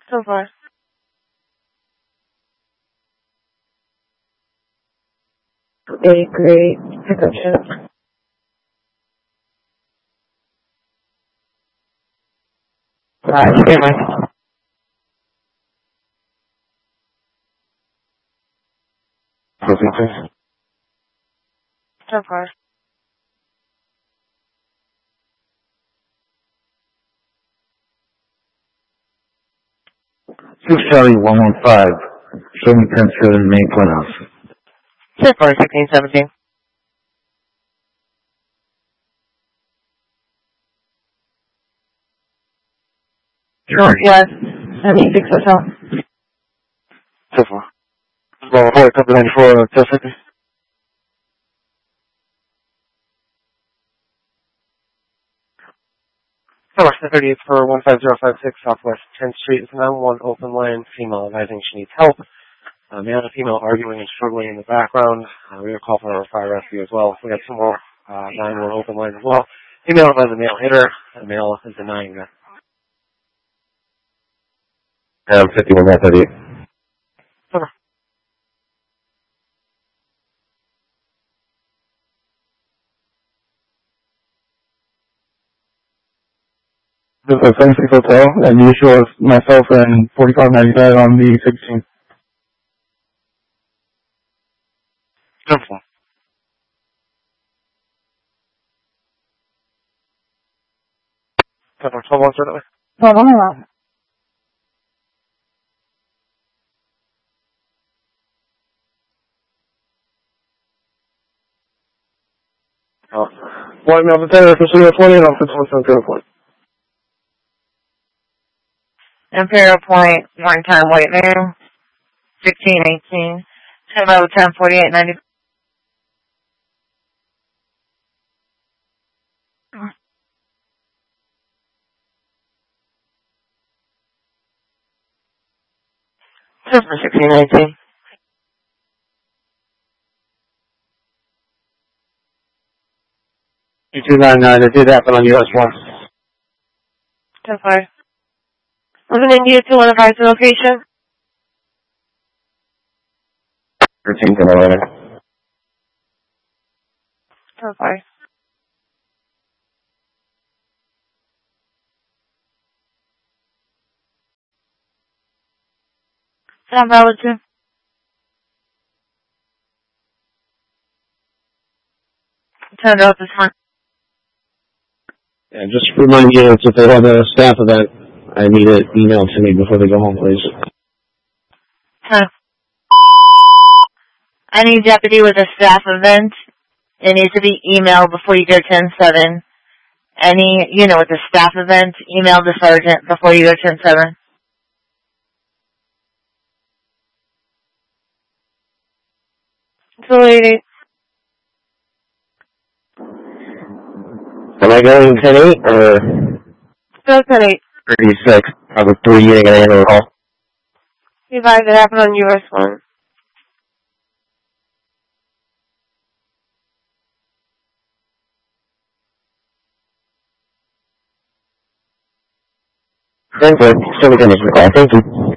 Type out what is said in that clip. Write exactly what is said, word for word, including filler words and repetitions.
So far. Okay, great. Pickup ship. Alright, stand by. So far. six Charlie one one five, seven ten seven Main Courthouse. So far, sixteen seventeen. Sure. Yes. seventy-six Hotel. So far. Well, four, couple ninety-four, test fifty. So much the thirtieth for one five zero five six Southwest tenth Street. It's nine one one open line. Female advising she needs help. Uh, male and female arguing and struggling in the background. Uh, we have a call for our fire rescue as well. We got some more uh, nine one one open lines as well. Female has a male hitter. The male is denying that. Um, fifty-one, one thirty-eight. Okay. This is seventy-six Hotel, and you show us myself and forty-five ninety-nine on the sixteenth. Simple. Cover twelve one certainly. Hold on, hold on. Oh. White Mountain Tenor for Studio twenty and I'm fifty-one seven zero four. Imperial Point, one time White Moon. sixteen eighteen. ten by ten forty-eight ninety. Just for sixteen nineteen. two nine nine, it did happen on U S one. ten five. Wasn't India to one advise the location? thirteen ten eleven. ten five. Sam Valentin. Turned out this one. Yeah, just remind you if they have a staff event, I need it emailed to me before they go home, please. Huh. Any deputy with a staff event, it needs to be emailed before you go ten seven. Any, you know, with a staff event, email the sergeant before you go ten seven. So lady. Am I going ten eight or So ten eight. thirty-six? Probably three getting an annual call. You advised it happened on U S one. Thank you. Still getting a call. Thank you.